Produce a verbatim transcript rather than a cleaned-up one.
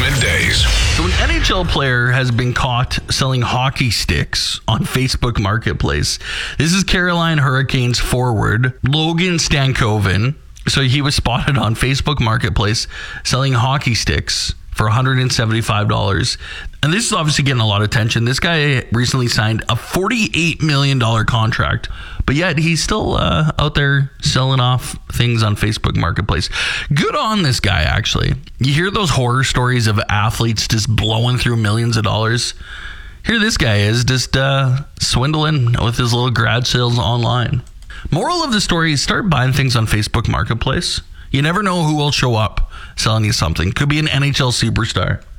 middays. So an N H L player has been caught selling hockey sticks on Facebook Marketplace. This is Carolina Hurricanes forward Logan Stankoven. So he was spotted on Facebook Marketplace selling hockey sticks for one hundred seventy-five dollars. And this is obviously getting a lot of attention. This guy recently signed a forty-eight million dollars contract, but yet he's still uh, out there selling off things on Facebook Marketplace. Good on this guy, actually. You hear those horror stories of athletes just blowing through millions of dollars. Here this guy is just uh, swindling with his little garage sales online. Moral of the story is start buying things on Facebook Marketplace. You never know who will show up selling you something. Could be an N H L superstar.